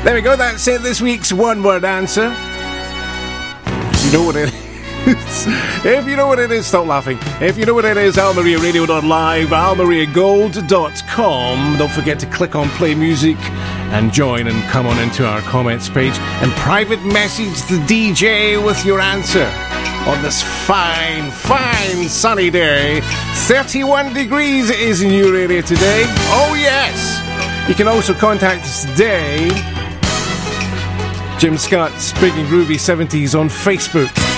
There we go, that's it, this week's one-word answer. You know what it is. If you know what it is, stop laughing. If you know what it is, almariaradio.live, almariagold.com. Don't forget to click on play music and join and come on into our comments page and private message the DJ with your answer on this fine, fine sunny day. 31 degrees it is in your area today. Oh yes! You can also contact us today. Jim Scott's Big and Groovy 70s on Facebook.